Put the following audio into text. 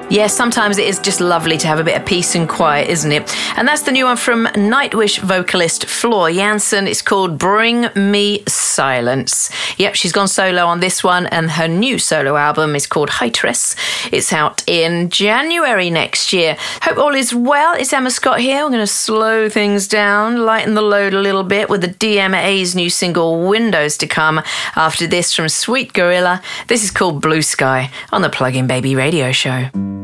Yes, sometimes it is just lovely to have a bit of peace and quiet, isn't it? And that's the new one from Nightwish vocalist Floor Jansen. It's called Bring Me Silence. Yep, she's gone solo on this one, and her new solo album is called Hytress. It's out in January next year. Hope all is well. It's Emma Scott here. We're going to slow things down, lighten the load a little bit with the DMA's new single Windows to come after this from Sweet Gorilla. This is called Blue Sky on the Plug-in Baby Radio Show.